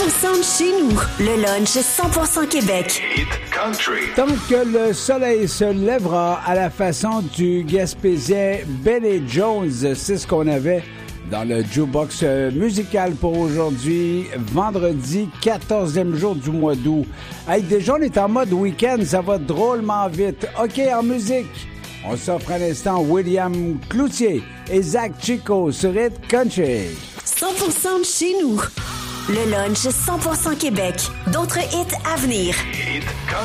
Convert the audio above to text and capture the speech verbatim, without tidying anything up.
pour cent de chez nous. Le lunch cent pour cent Québec. Hit country. Tant que le soleil se lèvera à la façon du Gaspésien Benny Jones, c'est ce qu'on avait dans le jukebox musical pour aujourd'hui, vendredi quatorzième jour du mois d'août. Hey, déjà, on est en mode week-end, ça va drôlement vite. OK, en musique, on s'offre un instant William Cloutier et Zach Chico sur Hit Country. cent pour cent de chez nous. Le lunch cent pour cent Québec. D'autres hits à venir. Hit country.